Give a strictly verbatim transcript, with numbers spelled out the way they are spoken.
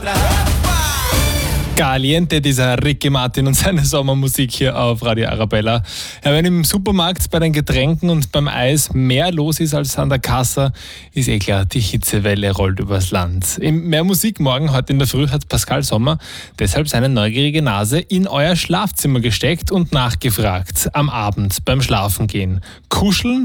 Caliente, dieser Ricky Martin und seine Sommermusik hier auf Radio Arabella. Ja, wenn im Supermarkt bei den Getränken und beim Eis mehr los ist als an der Kasse, ist eh klar, die Hitzewelle rollt übers Land. Im Mehr Musik morgen, heute in der Früh, hat Pascal Sommer deshalb seine neugierige Nase in euer Schlafzimmer gesteckt und nachgefragt, am Abend beim Schlafengehen. Kuscheln